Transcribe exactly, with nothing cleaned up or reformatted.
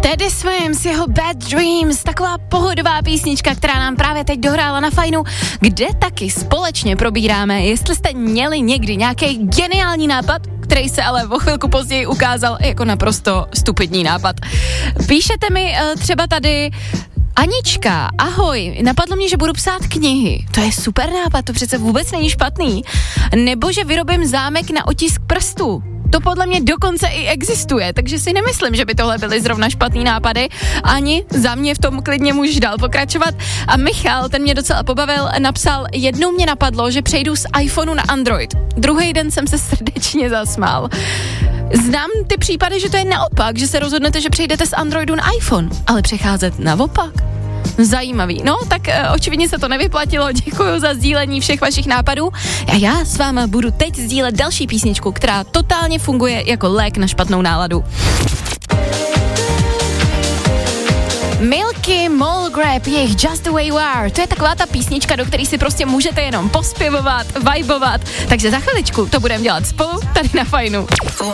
Teddy Swims, jeho Bad Dreams, taková pohodová písnička, která nám právě teď dohrála na Fajnu, kde taky společně probíráme, jestli jste měli někdy nějaký geniální nápad, který se ale o chvilku později ukázal jako naprosto stupidní nápad. Píšete mi uh, třeba tady: Anička, ahoj, napadlo mě, že budu psát knihy. To je super nápad, to přece vůbec není špatný. Nebo že vyrobím zámek na otisk prstů. To podle mě dokonce i existuje, takže si nemyslím, že by tohle byly zrovna špatný nápady. Ani za mě v tom klidně můžeš dál pokračovat. A Michal, ten mě docela pobavil, napsal: jednou mě napadlo, že přejdu z iPhoneu na Android. Druhý den jsem se srdečně zasmál. Znám ty případy, že to je naopak, že se rozhodnete, že přejdete z Androidu na iPhone, ale přecházet naopak. Zajímavý. No, tak uh, očividně se to nevyplatilo. Děkuji za sdílení všech vašich nápadů. A já s váma budu teď sdílet další písničku, která totálně funguje jako lék na špatnou náladu. Milky Molgrab, jejich Just the Way You Are. To je taková ta písnička, do které si prostě můžete jenom pospěvovat, vibovat. Takže za chviličku to budeme dělat spolu tady na Fajnu.